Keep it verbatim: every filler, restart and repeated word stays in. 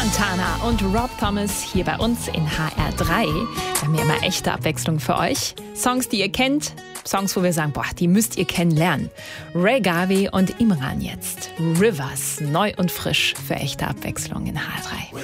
Santana und Rob Thomas hier bei uns in H R drei. Wir haben ja immer echte Abwechslung für euch. Songs, die ihr kennt, Songs, wo wir sagen, boah, die müsst ihr kennenlernen. Ray Garvey und Imran jetzt. Rivers, neu und frisch für echte Abwechslung in H R drei.